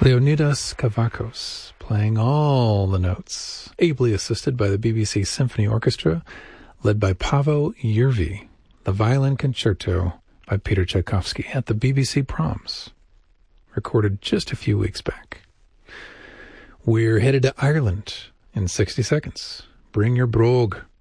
Leonidas Kavakos, playing all the notes, ably assisted by the BBC Symphony Orchestra, led by Paavo Järvi, the violin concerto by Peter Tchaikovsky at the BBC Proms, recorded just a few weeks back. We're headed to Ireland in 60 seconds. Bring your brogue.